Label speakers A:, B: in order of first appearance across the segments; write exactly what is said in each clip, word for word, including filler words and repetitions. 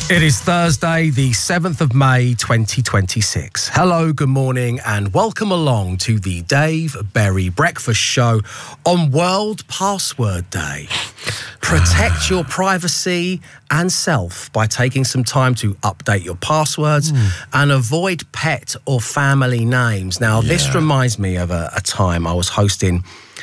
A: It is Thursday, the seventh of May, twenty twenty-six. Hello, good morning, and welcome along to the Dave Berry Breakfast Show on World Password Day. Protect your privacy and self by taking some time to update your passwords mm. and avoid pet or family names. Now, yeah. this reminds me of a, a time I was hosting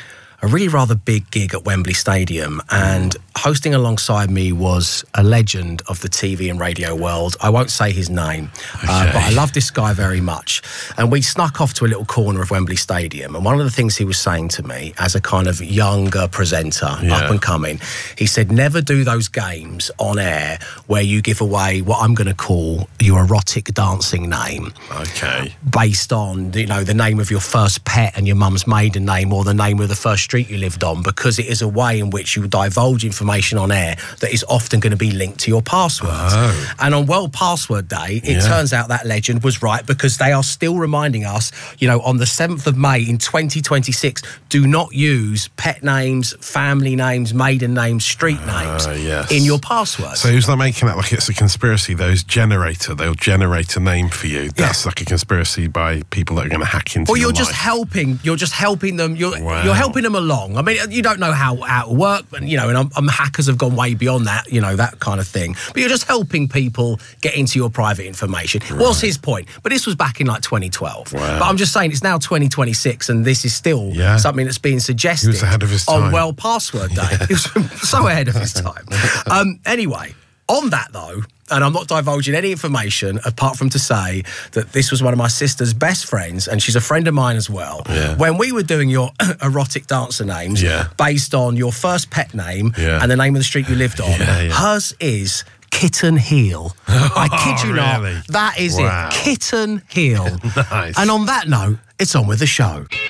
A: a really rather big gig at Wembley Stadium, and hosting alongside me was a legend of the T V and radio world. I won't say his name, okay. uh, but I love this guy very much. And we snuck off to a little corner of Wembley Stadium, and one of the things he was saying to me as a kind of younger presenter, yeah. up and coming, he said, never do those games on air where you give away what I'm going to call your erotic dancing name.
B: Okay.
A: Based on, you know, the name of your first pet and your mum's maiden name, or the name of the first street you lived on, because it is a way in which you divulge information on air that is often going to be linked to your passwords.
B: Oh.
A: And on World Password Day, it
B: yeah.
A: turns out that legend was right, because they are still reminding us, you know, on the seventh of May in twenty twenty-six, do not use pet names, family names, maiden names, street names
B: uh, yes.
A: in your passwords.
B: So who's that making that like it's a conspiracy? Those generator, they'll generate a name for you. That's yeah. like a conspiracy by people that are going to hack into
A: Well,
B: your
A: you're just
B: life. helping.
A: You're just helping them. You're
B: wow.
A: you're helping them along. I mean, you don't know how how it works, but you know, and I'm, I'm hackers have gone way beyond that. You know, that kind of thing. But you're just helping people get into your private information. Right. What's his point? But this was back in like twenty twelve.
B: Wow.
A: But I'm just saying, it's now twenty twenty-six, and this is still
B: yeah.
A: something that's being suggested.
B: He was ahead of his time.
A: On World Password Day. Yeah. He was so ahead of his time. Um, anyway, on that though. And I'm not divulging any information apart from to say that this was one of my sister's best friends, and she's a friend of mine as well.
B: Yeah.
A: When we were doing your erotic dancer names
B: yeah.
A: based on your first pet name
B: yeah.
A: and the name of the street you lived on,
B: yeah, yeah.
A: hers is Kitten Heel. I kid you
B: really?
A: not, that is
B: wow.
A: it. Kitten Heel.
B: Nice.
A: And on that note, it's on with the show.